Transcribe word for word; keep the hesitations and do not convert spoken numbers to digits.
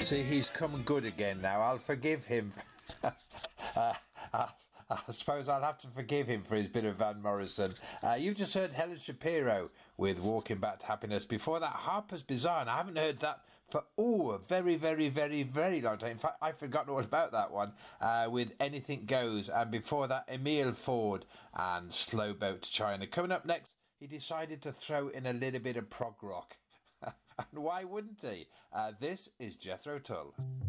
See, he's come good again now. I'll forgive him. uh, I, I suppose I'll have to forgive him for his bit of Van Morrison. Uh, you've just heard Helen Shapiro with Walking Back to Happiness. Before that, Harper's Bazaar. And I haven't heard that for, oh, a very, very, very, very long time. In fact, I've forgotten all about that one uh, with Anything Goes. And before that, Emile Ford and Slow Boat to China. Coming up next, he decided to throw in a little bit of prog rock. And why wouldn't he? Uh, this is Jethro Tull.